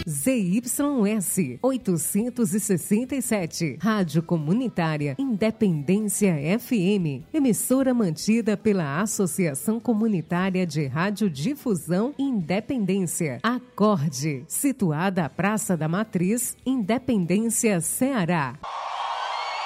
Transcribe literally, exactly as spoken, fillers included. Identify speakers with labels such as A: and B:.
A: Z Y S oitocentos e sessenta e sete, Rádio Comunitária Independência F M, emissora mantida pela Associação Comunitária de Radiodifusão Independência, Acorde, situada à Praça da Matriz, Independência, Ceará.